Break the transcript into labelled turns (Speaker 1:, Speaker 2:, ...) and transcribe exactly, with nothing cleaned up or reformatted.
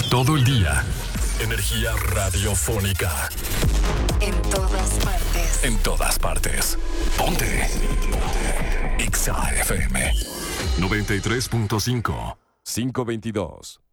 Speaker 1: Todo el día. Energía radiofónica.
Speaker 2: En todas partes.
Speaker 1: En todas partes. Ponte. Ponte. Exa F M. noventa y tres punto cinco.
Speaker 3: cinco veintidós.